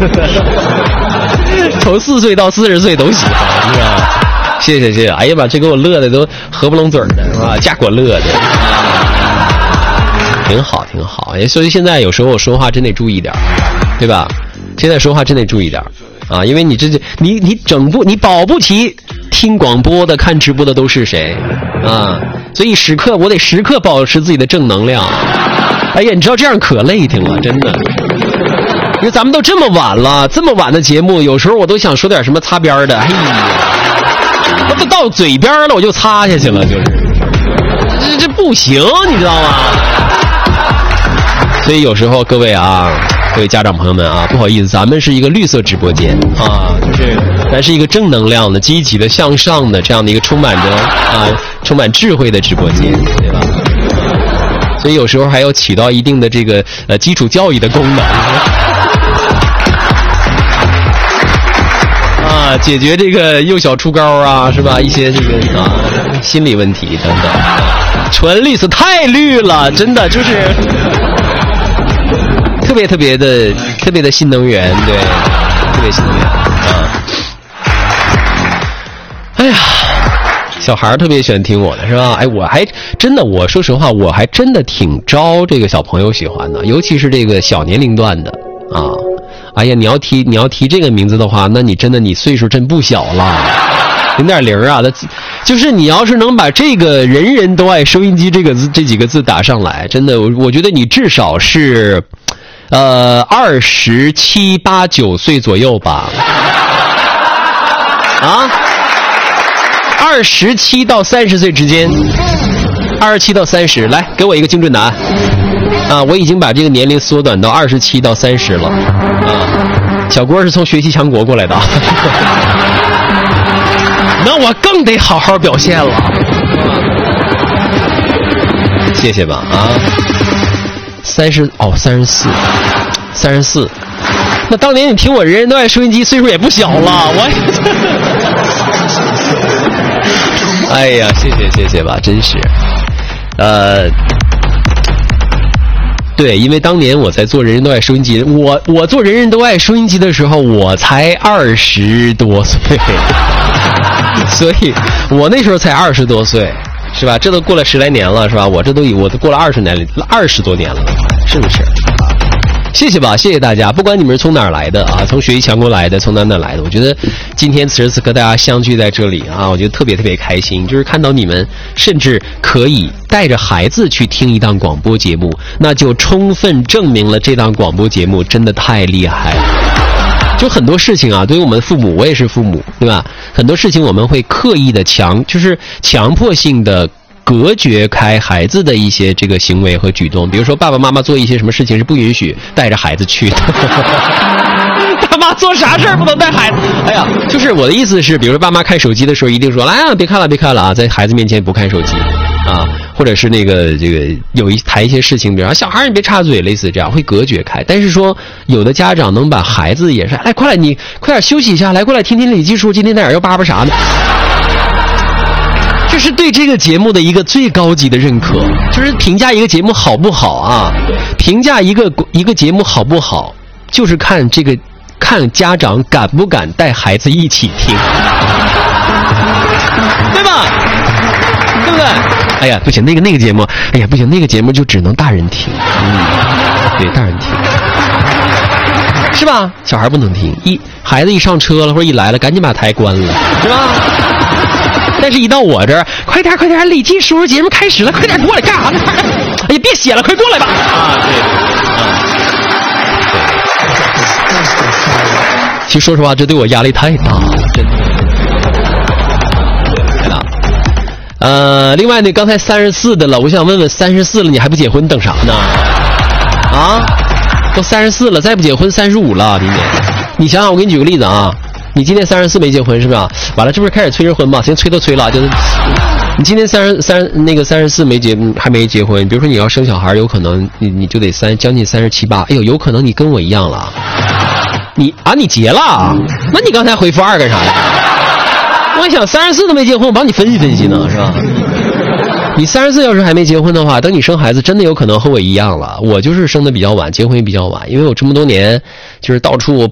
从4岁到40岁都喜欢，是吧？谢谢，哎呀妈，这给我乐的都合不拢嘴的，是吧？家果乐的，挺好。所以现在有时候我说话真得注意点，对吧？现在说话真得注意点啊，因为你你保不齐听广播的、看直播的都是谁啊，所以我得时刻保持自己的正能量。哎呀，你知道这样可累挺了，真的。因为咱们都这么晚了，这么晚的节目，有时候我都想说点什么擦边的，哎呀，我都到嘴边了，我就擦下去了，就是这不行，你知道吗？所以有时候各位家长朋友们啊，不好意思，咱们是一个绿色直播间啊，就是咱是一个正能量的、积极的、向上的这样的一个充满智慧的直播间，对吧？所以有时候还要起到一定的这个基础教育的功能啊，解决这个幼小初高啊，是吧？一些这个心理问题等等。纯绿色太绿了，真的就是特别的新能源，对，特别新能源啊。哎呀。小孩特别喜欢听我的，是吧？哎，我说实话，我还真的挺招这个小朋友喜欢的，尤其是这个小年龄段的啊。哎呀，你要提这个名字的话，那你岁数真不小了，0.0啊，就是你要是能把这个人人都爱收音机这几个字打上来，真的，我觉得你至少是27、8、9岁左右吧，啊。27到30岁之间，27到30，来给我一个精准答案啊！我已经把这个年龄缩短到27到30了啊！小郭是从学习强国过来的，那我更得好好表现了，谢谢吧啊！34，那当年你听我人人都爱收音机，岁数也不小了，哎呀，谢谢吧，真是，对，因为当年我在做人人都爱收音机，我做人人都爱收音机的时候，我才20多岁，所以我那时候才20多岁，是吧？这都过了10来年了，是吧？我都过了20多年了，是不是？谢谢吧，谢谢大家，不管你们是从哪儿来的啊，从学习强国来的，从哪来的，我觉得今天此时此刻大家相聚在这里啊，我觉得特别开心，就是看到你们甚至可以带着孩子去听一档广播节目，那就充分证明了这档广播节目真的太厉害了。就很多事情啊，对于我们父母，我也是父母，对吧？很多事情我们会刻意的强迫性的隔绝开孩子的一些这个行为和举动，比如说爸爸妈妈做一些什么事情是不允许带着孩子去的爸妈做啥事儿不能带孩子？哎呀，就是我的意思是，比如说爸妈看手机的时候一定说来啊，别看了啊，在孩子面前不看手机啊，或者是这个谈一些事情，比如说小孩你别插嘴，类似这样会隔绝开。但是说有的家长能把孩子也是来，你快点休息一下，来过来听听李技术今天在哪儿要叭叭啥的，这是对这个节目的一个最高级的认可。就是评价一个节目好不好啊，评价一个节目好不好，就是看家长敢不敢带孩子一起听，对吧？对不对？哎呀，不行，那个节目，哎呀，不行，那个节目就只能大人听，对，大人听，是吧？小孩不能听，孩子一上车了或者一来了，赶紧把台关了，是吧？但是一到我这儿，快点，李记叔叔节目开始了，快点过来，干啥呢？哎呀，别写了，快过来吧！啊，对，其实说实话，这对我压力太大了，真的。另外呢，刚才34的了，我想问问34了，你还不结婚，等啥呢？啊，都34了，再不结婚35了，今年。你想想，我给你举个例子啊。你今年34没结婚是不是？完了，这不是开始催人婚吗？行，催都催了，就是你今年34还没结婚，比如说你要生小孩，有可能你就得将近37、8，哎呦，有可能你跟我一样了。你结了？那你刚才回复2干啥呀？我想34都没结婚，我帮你分析分析呢，是吧？你34要是还没结婚的话，等你生孩子，真的有可能和我一样了。我就是生的比较晚，结婚也比较晚，因为我这么多年就是到处